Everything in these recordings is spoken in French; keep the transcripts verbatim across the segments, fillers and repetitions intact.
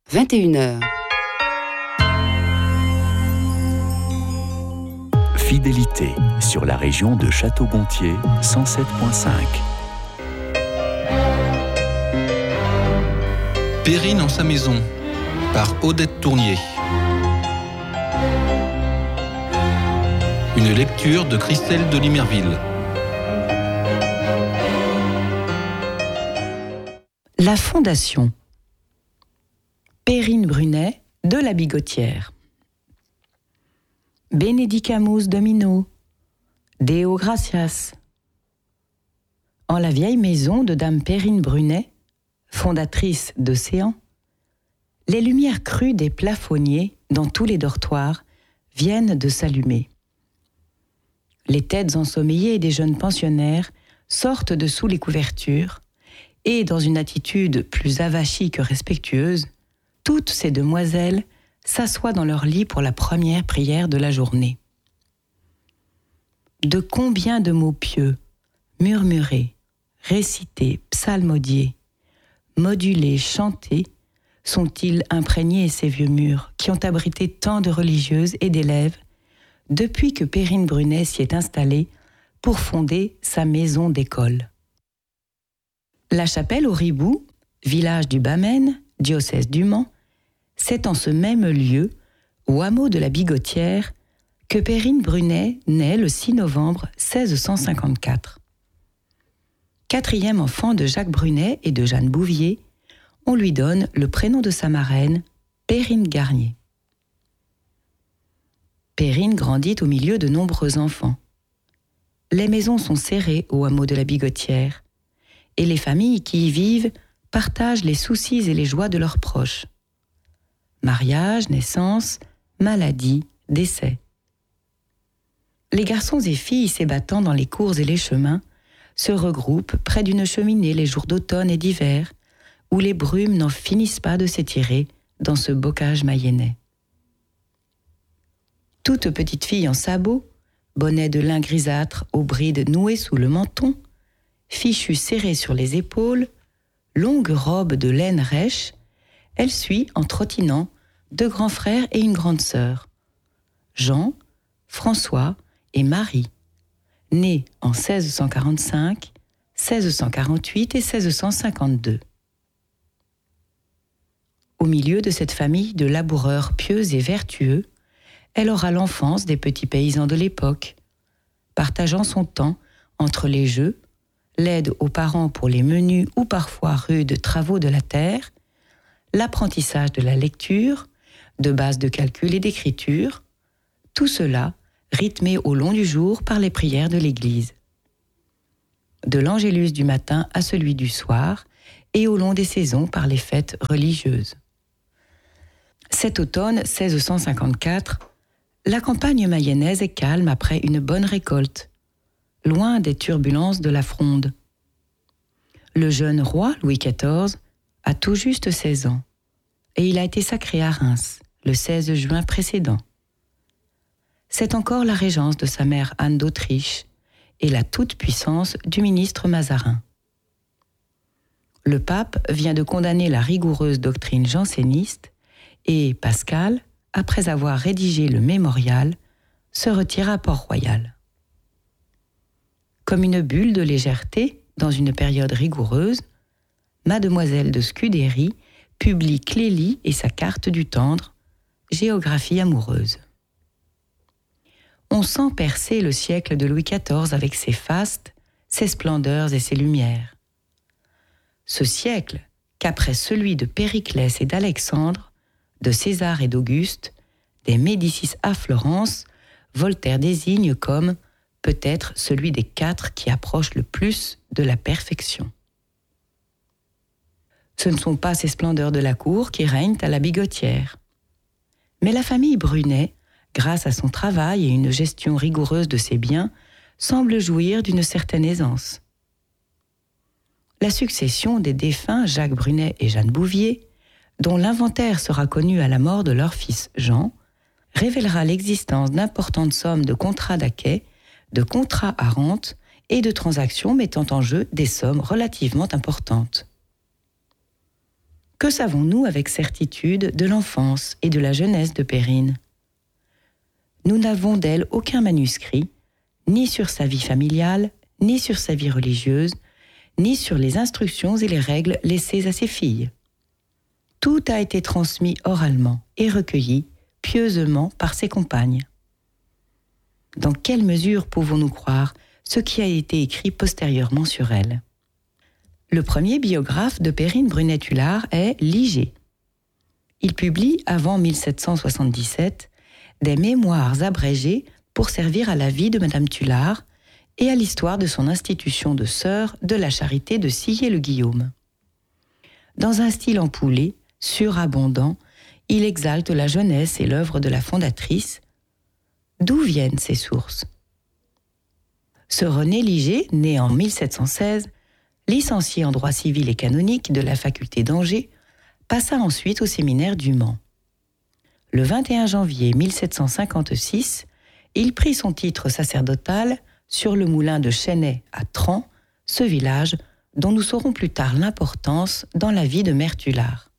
vingt et une heures. Fidélité sur la région de Château-Gontier, cent sept virgule cinq. Perrine en sa maison, par Odette Tournier. Une lecture de Christelle de Limerville. La Fondation. Perrine Brunet de la Bigotière. Benedicamus Domino, Deo gratias. En la vieille maison de dame Perrine Brunet, fondatrice d'Océan, les lumières crues des plafonniers dans tous les dortoirs viennent de s'allumer. Les têtes ensommeillées des jeunes pensionnaires sortent de sous les couvertures et, dans une attitude plus avachie que respectueuse, toutes ces demoiselles s'assoient dans leur lit pour la première prière de la journée. De combien de mots pieux, murmurés, récités, psalmodiés, modulés, chantés, sont-ils imprégnés ces vieux murs qui ont abrité tant de religieuses et d'élèves depuis que Perrine Brunet s'y est installée pour fonder sa maison d'école. La chapelle au Ribou, village du Bas-Maine, diocèse du Mans, c'est en ce même lieu, au hameau de la Bigotière, que Perrine Brunet naît le six novembre seize cent cinquante-quatre. Quatrième enfant de Jacques Brunet et de Jeanne Bouvier, on lui donne le prénom de sa marraine, Perrine Garnier. Perrine grandit au milieu de nombreux enfants. Les maisons sont serrées au hameau de la Bigotière, et les familles qui y vivent partagent les soucis et les joies de leurs proches. Mariage, naissance, maladie, décès. Les garçons et filles s'ébattant dans les cours et les chemins se regroupent près d'une cheminée les jours d'automne et d'hiver, où les brumes n'en finissent pas de s'étirer dans ce bocage mayennais. Toute petite fille en sabots, bonnet de lin grisâtre aux brides nouées sous le menton, fichu serré sur les épaules, longue robe de laine rêche, elle suit en trottinant deux grands frères et une grande sœur, Jean, François et Marie, nés en seize cent quarante-cinq, seize cent quarante-huit et seize cent cinquante-deux. Au milieu de cette famille de laboureurs pieux et vertueux, elle aura l'enfance des petits paysans de l'époque, partageant son temps entre les jeux, l'aide aux parents pour les menus ou parfois rudes travaux de la terre, l'apprentissage de la lecture, de bases de calcul et d'écriture, tout cela rythmé au long du jour par les prières de l'Église. De l'angélus du matin à celui du soir, et au long des saisons par les fêtes religieuses. Cet automne seize cent cinquante-quatre, la campagne mayonnaise est calme après une bonne récolte, loin des turbulences de la Fronde. Le jeune roi Louis quatorze a tout juste seize ans, et il a été sacré à Reims le seize juin précédent. C'est encore la régence de sa mère Anne d'Autriche et la toute-puissance du ministre Mazarin. Le pape vient de condamner la rigoureuse doctrine janséniste et Pascal, après avoir rédigé le mémorial, se retire à Port-Royal. Comme une bulle de légèreté dans une période rigoureuse, Mademoiselle de Scudéry publie Clélie et sa carte du tendre, géographie amoureuse. On sent percer le siècle de Louis quatorze avec ses fastes, ses splendeurs et ses lumières. Ce siècle qu'après celui de Périclès et d'Alexandre, de César et d'Auguste, des Médicis à Florence, Voltaire désigne comme peut-être celui des quatre qui approche le plus de la perfection. Ce ne sont pas ces splendeurs de la cour qui règnent à la Bigotière. Mais la famille Brunet, grâce à son travail et une gestion rigoureuse de ses biens, semble jouir d'une certaine aisance. La succession des défunts Jacques Brunet et Jeanne Bouvier, dont l'inventaire sera connu à la mort de leur fils Jean, révélera l'existence d'importantes sommes de contrats d'acquêt, de contrats à rente et de transactions mettant en jeu des sommes relativement importantes. Que Que savons-nous avec certitude de l'enfance et de la jeunesse de Perrine ? Nous n'avons d'elle aucun manuscrit, ni sur sa vie familiale, ni sur sa vie religieuse, ni sur les instructions et les règles laissées à ses filles. Tout a été transmis oralement et recueilli pieusement par ses compagnes. Dans quelle mesure pouvons-nous croire ce qui a été écrit postérieurement sur elle ? Le premier biographe de Perrine Brunet-Hulard est Liger. Il publie, avant mille sept cent soixante-dix-sept, des mémoires abrégés pour servir à la vie de Madame Hulard et à l'histoire de son institution de sœurs de la charité de Sillé-le-Guillaume. Dans un style empoulé, surabondant, il exalte la jeunesse et l'œuvre de la fondatrice. D'où viennent ces sources ? Ce René Liger, né en mille sept cent seize, licencié en droit civil et canonique de la faculté d'Angers, passa ensuite au séminaire du Mans. Le vingt et un janvier mille sept cent cinquante-six, il prit son titre sacerdotal sur le moulin de Chênay à Trans, ce village dont nous saurons plus tard l'importance dans la vie de Mère Hulard.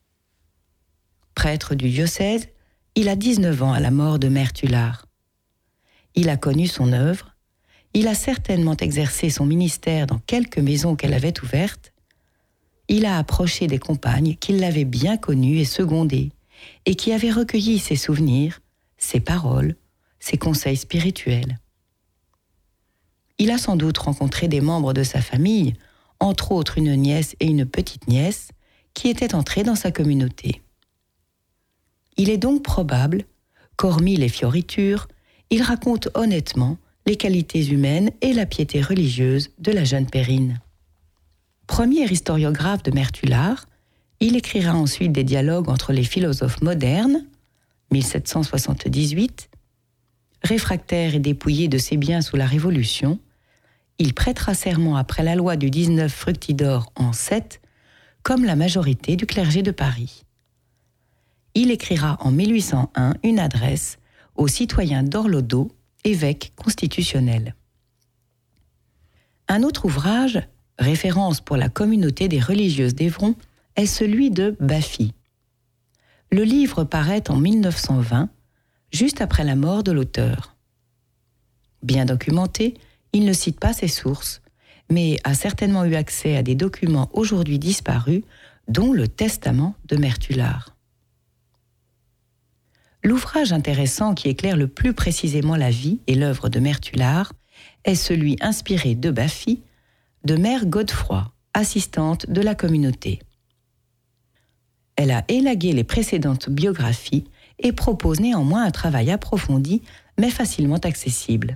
Prêtre du diocèse, il a dix-neuf ans à la mort de Mère Hulard. Il a connu son œuvre, il a certainement exercé son ministère dans quelques maisons qu'elle avait ouvertes, il a approché des compagnes qui l'avaient bien connue et secondée, et qui avaient recueilli ses souvenirs, ses paroles, ses conseils spirituels. Il a sans doute rencontré des membres de sa famille, entre autres une nièce et une petite-nièce, qui étaient entrés dans sa communauté. Il est donc probable qu'hormis les fioritures, il raconte honnêtement les qualités humaines et la piété religieuse de la jeune Perrine. Premier historiographe de Mère Hulard, il écrira ensuite des dialogues entre les philosophes modernes, mille sept cent soixante-dix-huit, réfractaire et dépouillé de ses biens sous la Révolution, il prêtera serment après la loi du dix-neuf Fructidor en sept, comme la majorité du clergé de Paris. Il écrira en mille huit cent un une adresse au citoyen d'Orlodo, évêque constitutionnel. Un autre ouvrage, référence pour la communauté des religieuses d'Évron, est celui de Baffy. Le livre paraît en mille neuf cent vingt, juste après la mort de l'auteur. Bien documenté, il ne cite pas ses sources, mais a certainement eu accès à des documents aujourd'hui disparus, dont le testament de Mère Hulard. L'ouvrage intéressant qui éclaire le plus précisément la vie et l'œuvre de Mère Hulard est celui inspiré de Baffy, de Mère Godefroy, assistante de la communauté. Elle a élagué les précédentes biographies et propose néanmoins un travail approfondi, mais facilement accessible.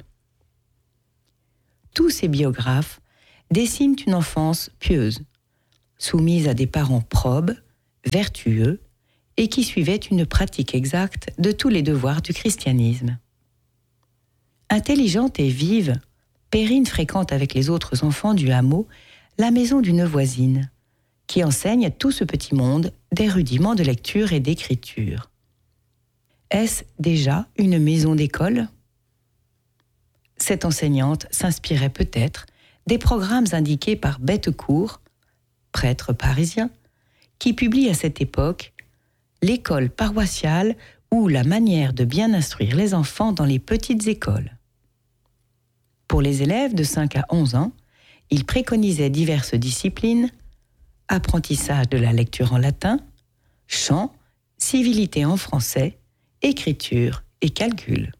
Tous ces biographes dessinent une enfance pieuse, soumise à des parents probes, vertueux, et qui suivaient une pratique exacte de tous les devoirs du christianisme. Intelligente et vive, Perrine fréquente avec les autres enfants du hameau la maison d'une voisine, qui enseigne à tout ce petit monde des rudiments de lecture et d'écriture. Est-ce déjà une maison d'école ? Cette enseignante s'inspirait peut-être des programmes indiqués par Bettecourt, prêtre parisien, qui publie à cette époque l'école paroissiale ou la manière de bien instruire les enfants dans les petites écoles. Pour les élèves de cinq à onze ans, il préconisait diverses disciplines, apprentissage de la lecture en latin, chant, civilité en français, écriture et calcul.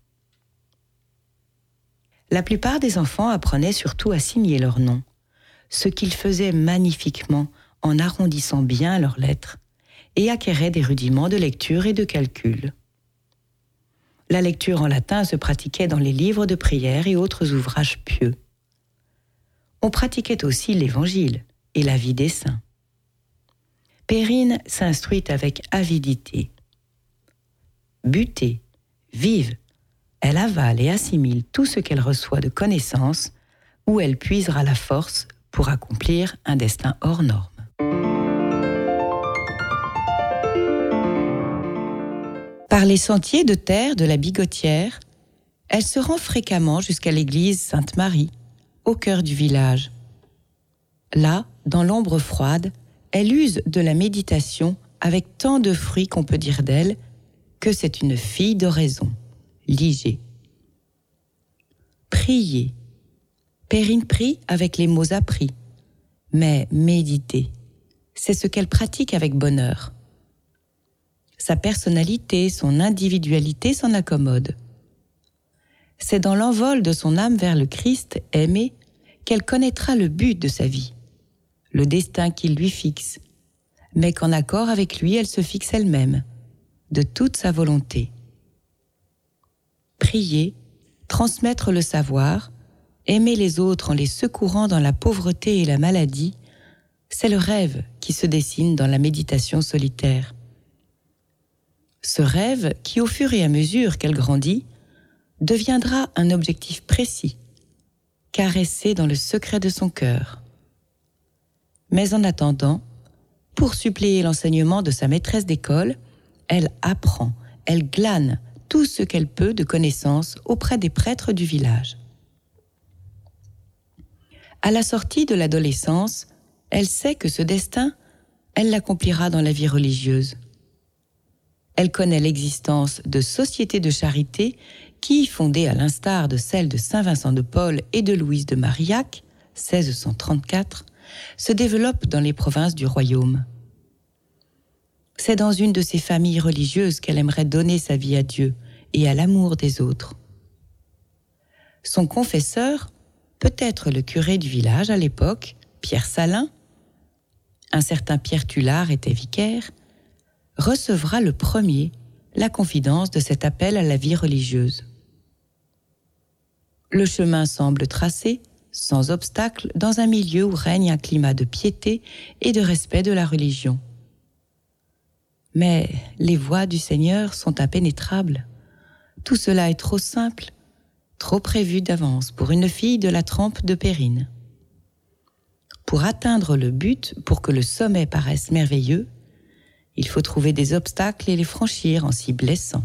La plupart des enfants apprenaient surtout à signer leurs noms, ce qu'ils faisaient magnifiquement en arrondissant bien leurs lettres, et acquéraient des rudiments de lecture et de calcul. La lecture en latin se pratiquait dans les livres de prière et autres ouvrages pieux. On pratiquait aussi l'Évangile et la vie des saints. Perrine s'instruit avec avidité. Butée, vive, elle avale et assimile tout ce qu'elle reçoit de connaissances, où elle puisera la force pour accomplir un destin hors norme. Par les sentiers de terre de la Bigotière, elle se rend fréquemment jusqu'à l'église Sainte-Marie, au cœur du village. Là, dans l'ombre froide, elle use de la méditation avec tant de fruits qu'on peut dire d'elle que c'est une fille d'oraison. Liger. Prier. Perrine prie avec les mots appris, mais méditer, c'est ce qu'elle pratique avec bonheur. Sa personnalité, son individualité s'en accommodent. C'est dans l'envol de son âme vers le Christ aimé qu'elle connaîtra le but de sa vie, le destin qu'il lui fixe, mais qu'en accord avec lui, elle se fixe elle-même, de toute sa volonté. Prier, transmettre le savoir, aimer les autres en les secourant dans la pauvreté et la maladie, c'est le rêve qui se dessine dans la méditation solitaire. Ce rêve, qui au fur et à mesure qu'elle grandit, deviendra un objectif précis, caressé dans le secret de son cœur. Mais en attendant, pour suppléer l'enseignement de sa maîtresse d'école, elle apprend, elle glane tout ce qu'elle peut de connaissances auprès des prêtres du village. À la sortie de l'adolescence, elle sait que ce destin, elle l'accomplira dans la vie religieuse. Elle connaît l'existence de sociétés de charité qui, fondées à l'instar de celles de Saint Vincent de Paul et de Louise de Marillac, seize cent trente-quatre, se développent dans les provinces du royaume. C'est dans une de ces familles religieuses qu'elle aimerait donner sa vie à Dieu et à l'amour des autres. Son confesseur, peut-être le curé du village à l'époque, Pierre Salin, un certain Pierre Tullard était vicaire, recevra le premier la confidence de cet appel à la vie religieuse. Le chemin semble tracé, sans obstacle, dans un milieu où règne un climat de piété et de respect de la religion. Mais les voies du Seigneur sont impénétrables. Tout cela est trop simple, trop prévu d'avance pour une fille de la trempe de Perrine. Pour atteindre le but, pour que le sommet paraisse merveilleux, il faut trouver des obstacles et les franchir en s'y blessant.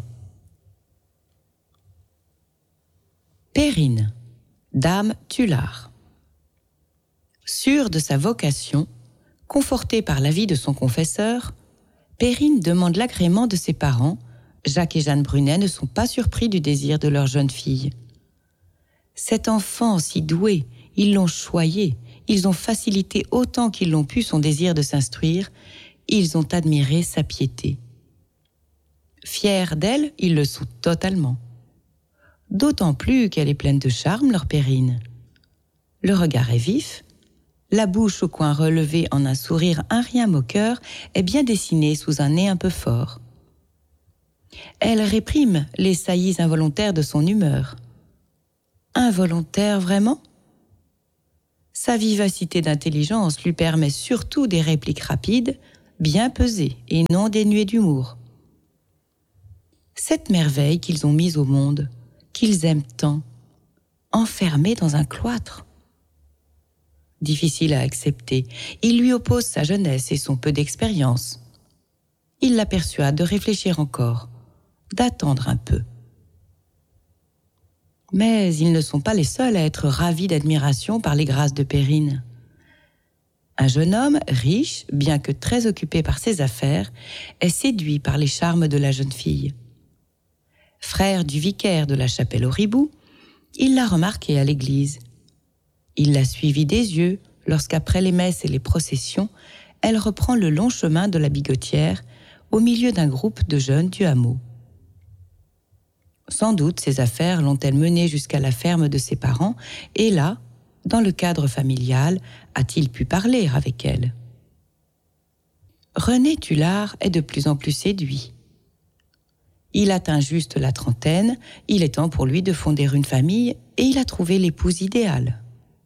Perrine, dame Tullard. Sûre de sa vocation, confortée par l'avis de son confesseur, Perrine demande l'agrément de ses parents. Jacques et Jeanne Brunet ne sont pas surpris du désir de leur jeune fille. Cet enfant si doué, ils l'ont choyé, ils ont facilité autant qu'ils l'ont pu son désir de s'instruire, ils ont admiré sa piété. Fiers d'elle, ils le sont totalement. D'autant plus qu'elle est pleine de charme, leur Perrine. Le regard est vif, la bouche au coin relevée en un sourire un rien moqueur est bien dessinée sous un nez un peu fort. Elle réprime les saillies involontaires de son humeur. Involontaire vraiment ? Sa vivacité d'intelligence lui permet surtout des répliques rapides, bien pesées et non dénuées d'humour. Cette merveille qu'ils ont mise au monde, qu'ils aiment tant, enfermée dans un cloître. Difficile à accepter, il lui oppose sa jeunesse et son peu d'expérience. Il la persuade de réfléchir encore, d'attendre un peu. Mais ils ne sont pas les seuls à être ravis d'admiration par les grâces de Perrine. Un jeune homme, riche, bien que très occupé par ses affaires, est séduit par les charmes de la jeune fille. Frère du vicaire de la chapelle au Ribou, il l'a remarquée à l'église. Il l'a suivie des yeux lorsqu'après les messes et les processions, elle reprend le long chemin de la Bigotière au milieu d'un groupe de jeunes du hameau. Sans doute ses affaires l'ont-elles menée jusqu'à la ferme de ses parents et là, dans le cadre familial, a-t-il pu parler avec elle. René Tullard est de plus en plus séduit. Il atteint juste la trentaine, il est temps pour lui de fonder une famille et il a trouvé l'épouse idéale.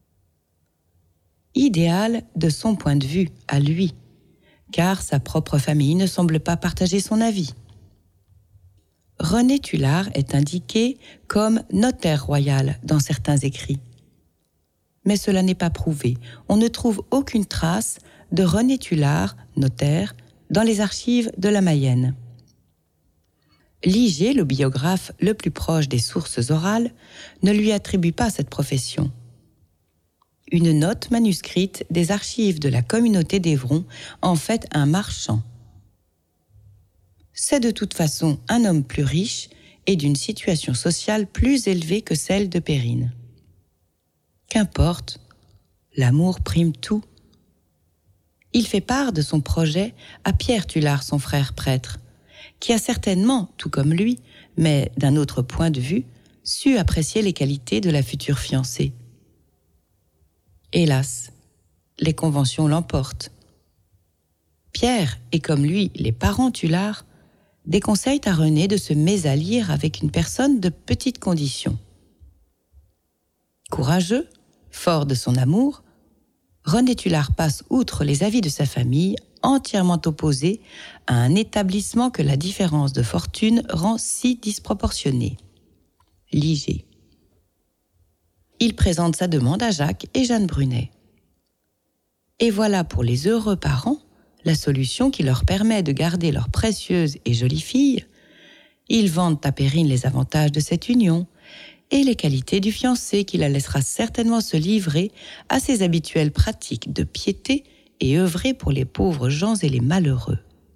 Idéale de son point de vue, à lui, car sa propre famille ne semble pas partager son avis. René Tullard est indiqué comme notaire royal dans certains écrits. Mais cela n'est pas prouvé. On ne trouve aucune trace de René Tullard, notaire, dans les archives de la Mayenne. Liger, le biographe le plus proche des sources orales, ne lui attribue pas cette profession. Une note manuscrite des archives de la communauté d'Évron en fait un marchand. C'est de toute façon un homme plus riche et d'une situation sociale plus élevée que celle de Perrine. Qu'importe, l'amour prime tout. Il fait part de son projet à Pierre Tullard, son frère prêtre, qui a certainement, tout comme lui, mais d'un autre point de vue, su apprécier les qualités de la future fiancée. Hélas, les conventions l'emportent. Pierre, et comme lui, les parents Tullard, déconseillent à René de se mésallier avec une personne de petite condition. Courageux, fort de son amour, René Tullard passe outre les avis de sa famille, entièrement opposé à un établissement que la différence de fortune rend si disproportionné. Liger. Il présente sa demande à Jacques et Jeanne Brunet. Et voilà pour les heureux parents la solution qui leur permet de garder leur précieuse et jolie fille. Ils vendent à Perrine les avantages de cette union et les qualités du fiancé qui la laissera certainement se livrer à ses habituelles pratiques de piété et œuvrer pour les pauvres gens et les malheureux.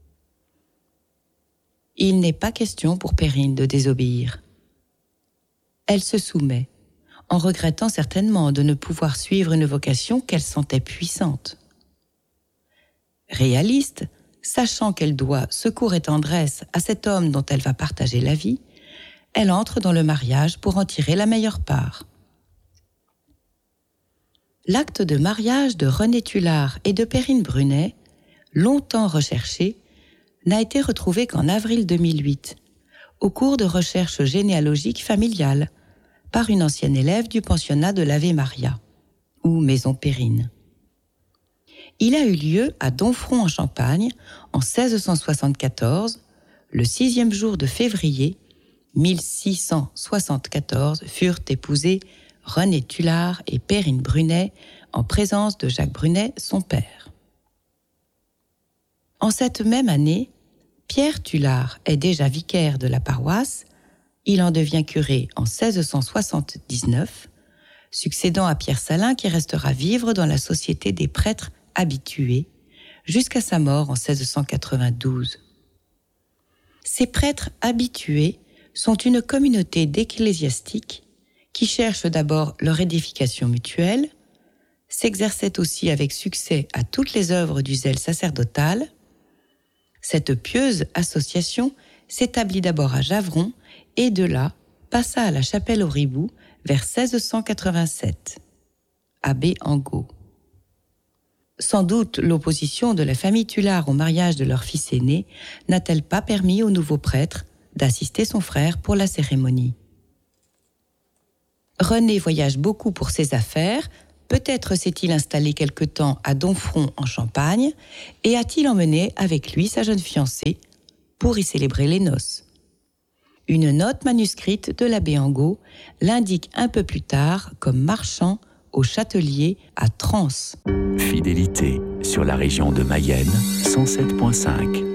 Il n'est pas question pour Perrine de désobéir. Elle se soumet, en regrettant certainement de ne pouvoir suivre une vocation qu'elle sentait puissante. Réaliste, sachant qu'elle doit secours et tendresse à cet homme dont elle va partager la vie, elle entre dans le mariage pour en tirer la meilleure part. L'acte de mariage de René Tullard et de Perrine Brunet, longtemps recherché, n'a été retrouvé qu'en avril deux mille huit, au cours de recherches généalogiques familiales, par une ancienne élève du pensionnat de l'Ave Maria, ou Maison Perrine. Il a eu lieu à Domfront en Champagne en seize cent soixante-quatorze, le sixième jour de février mille six cent soixante-quatorze furent épousés René Tullard et Perrine Brunet en présence de Jacques Brunet, son père. En cette même année, Pierre Tullard est déjà vicaire de la paroisse. Il en devient curé en seize cent soixante-dix-neuf, succédant à Pierre Salin qui restera vivre dans la Société des prêtres habitués jusqu'à sa mort en seize cent quatre-vingt-douze. Ces prêtres habitués sont une communauté d'ecclésiastiques qui cherchent d'abord leur édification mutuelle, s'exerçaient aussi avec succès à toutes les œuvres du zèle sacerdotal. Cette pieuse association s'établit d'abord à Javron et de là passa à la chapelle au Ribou vers seize cent quatre-vingt-sept, abbé Angot. Sans doute l'opposition de la famille Tullard au mariage de leur fils aîné n'a-t-elle pas permis au nouveau prêtre d'assister son frère pour la cérémonie. René voyage beaucoup pour ses affaires, peut-être s'est-il installé quelque temps à Domfront en Champagne et a-t-il emmené avec lui sa jeune fiancée pour y célébrer les noces. Une note manuscrite de l'abbé Angot l'indique un peu plus tard comme marchand au Châtelier à Trans. Fidélité sur la région de Mayenne, cent sept virgule cinq.